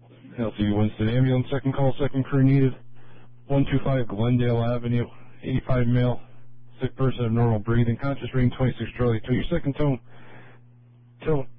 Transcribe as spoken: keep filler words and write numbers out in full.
L C Winston Ambulance, second call, second crew needed. one two five Glendale Avenue, eighty-five male, sick person of normal breathing, conscious reading twenty-six Charlie two. Your second tone, tone